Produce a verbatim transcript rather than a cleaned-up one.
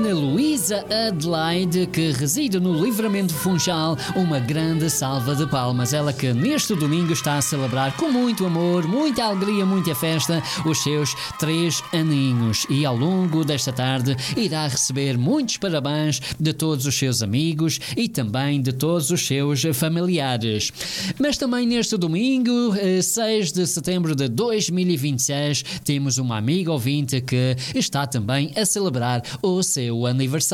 Ana Luísa Adelaide, que reside no Livramento Funchal. Uma grande salva de palmas. Ela que neste domingo está a celebrar com muito amor, muita alegria, muita festa, os seus três aninhos. E ao longo desta tarde irá receber muitos parabéns de todos os seus amigos e também de todos os seus familiares. Mas também neste domingo, seis de setembro de dois mil e vinte e seis, temos uma amiga ouvinte que está também a celebrar o seu aniversário.